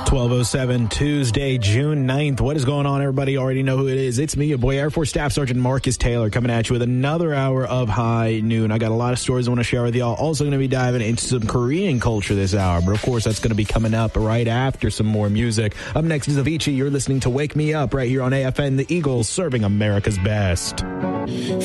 12:07 Tuesday, June 9th. What is going on, everybody? You already know who it is. It's me, your boy, Air Force Staff Sergeant Marcus Taylor, coming at you with another hour of High Noon. I got a lot of stories I want to share with y'all. Also going to be diving into some Korean culture this hour, but of course that's going to be coming up right after some more music. Up next is Avicii. You're listening to Wake Me Up right here on AFN, the Eagles, serving America's best.